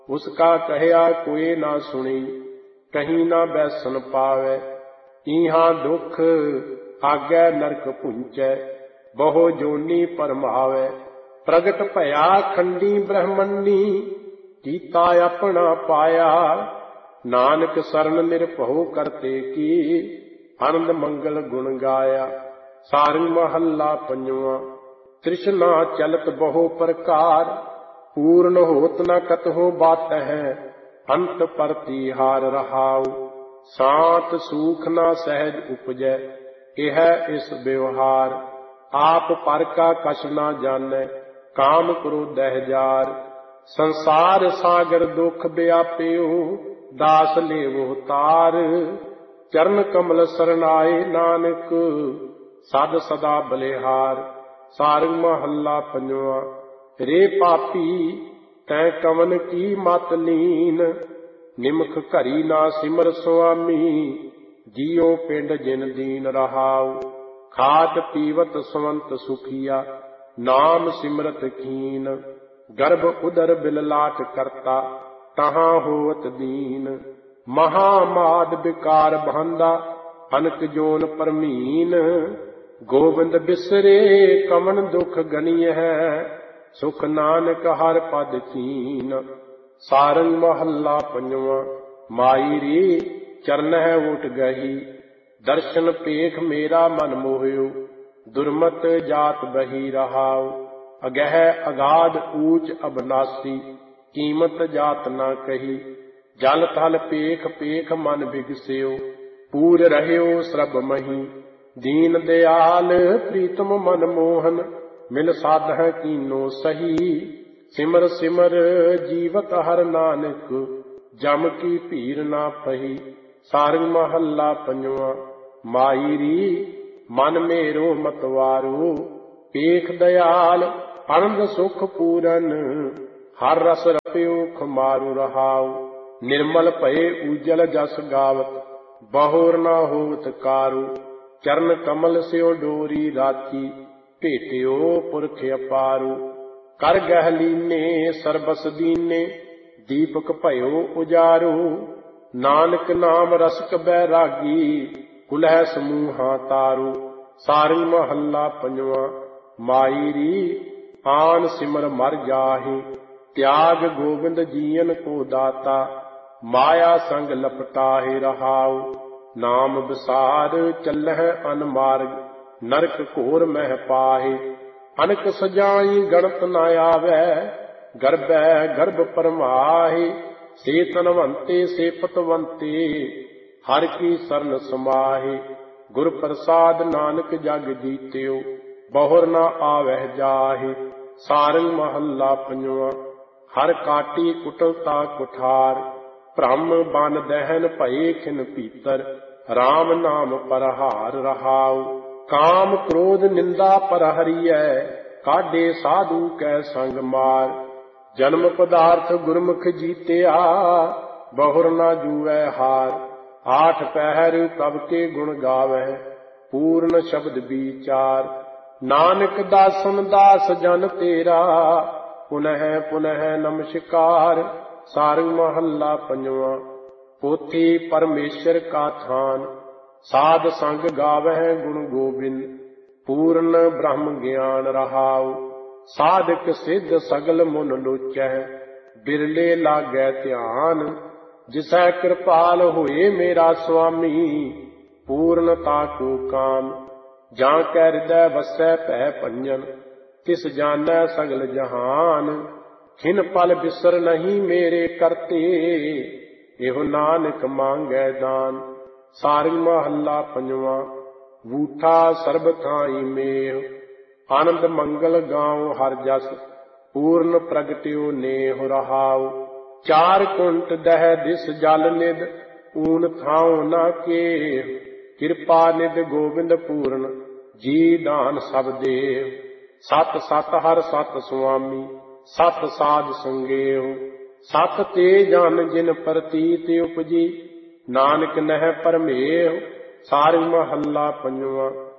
उसका कहया कोई ना सुनी, कहीं ना बैसन पावे। इहाँ दुख आगे नरक पुंचै, बहु जोनी परमावे। प्रगट भया खंडी ब्रह्मणी, कीता अपना पाया। नानक सरन निरभउ करते की, आनंद मंगल गुण गाया। सारंग महला पंजवा। तृष्णा चलत बहु प्रकार, पूर्ण होत न कतहु बात है। अंत प्रतिहार रहाउ, सांत सूख न सहज उपजै। यह इस व्यवहार, आप पर का कछ न जानै। काम क्रोध जार, संसार सागर दुख व्याप्यो। दास लेवो तार, चरण कमल सरनाए नानक। सद सदा बलिहार। सारंग महला पंजवा। रे पापी तै कवन की मत लीन, निमख घरी ना सिमर स्वामी। जियो पिंड जिन दीन रहाउ, खात पीवत संवंत सुखिया। नाम सिमरत कीन, गर्भ उदर बिललाट करता। तहाँ होवत दीन, महामाद विकार बहंदा। अनक जोन परमीन, गोविंद बिसरे कमन दुख गनीय है। सुख नानक हर पद कीन। सारंग महला पंजवा। माई रे चरण है उठ गही, दर्शन पेख मेरा मन मोहियो। दुर्मत जात बही रहाउ, अगह अगाध ऊंच अबनासी। कीमत जात न कही, जल थल पेख पेख मन बिगस्यो। पूर रहयो श्रब मही, दीन दयाल प्रीतम मन मोहन। मिल साध कीनो सही, सिमर सिमर जीवत हर नानक। जम की भीर ना पही। सारंग महला पंजवा। माई री मन मेरो मतवारो, पेख दयाल आनंद सुख पूरन। हर रस रप्यो खुमारू रहाउ, निर्मल भये उजल जस गावत। बहुर न होवत कारू, चरण कमल स्यो डोरी राखी। भेटियो पुरख अपारू, कर गह लीने सरबस दीने। दीपक भयो उजारू, नानक नाम रसक बैरागी। कुलह समूहा तारू। सारंग महला पंजवा। माई री आन सिमर मर जाहि, त्याग गोविंद जीवन को दाता। माया संग लपटाहे रहाउ, नाम विसार चलह अनमार्ग। नरक घोर मह पाहे, अनक सजाई गणत न आवे। गर्भै गर्भ परमाहि, से तनवंते से पतवंते। हर की सरन समाहि, गुर प्रसाद नानक जग जीत्यो। बहुर न आवह जाहि। सारंग महला पंजवा। हर काटी कुटलता कुठार, भ्रम बन दहन भये खिन पीतर। राम नाम परहार रहाउ, काम क्रोध निंदा पर हरियै। काढे साधु कै संग मार, जन्म पदार्थ गुरमुख जीत्या। बहुर न जूवै हार, आठ पहर कब के गुण गावै। पूर्ण शब्द विचार, नानक दासन दास जन तेरा। पुनः पुनः नमस्कार। सारंग महला पंजवा। पोथी परमेश्वर का थान, साध संग गावह गुण गोबिंद। पूर्ण ब्रह्म ज्ञान रहाउ, साधक सिद्ध सगल मुन लोचै। बिरले लागै ध्यान, जिसै कृपाल होए मेरा स्वामी। पूर्णता को काम, जां कै हृदय वसै भय भंजन। तिस जानੈ सगल जहान, खिन पल बिसर नहीं मेरे करते। एहो नानक मांगै दान। सारंग महला पंजवा। बूठा सर्ब थाई मेह, आनंद मंगल गाँव हर जस। पूर्ण प्रगट्यो नेह रहाउ, चार कुंट दह दिस जल निध। ऊन थाउ न केह, कृपा निध गोविंद पूर्ण। जी दान सब देव, सत सत हर सत स्वामी। सत साध संगेह, सत ते जन जिन प्रतीत उपजी। नानक नह परमेह। सारंग महला पंजवा।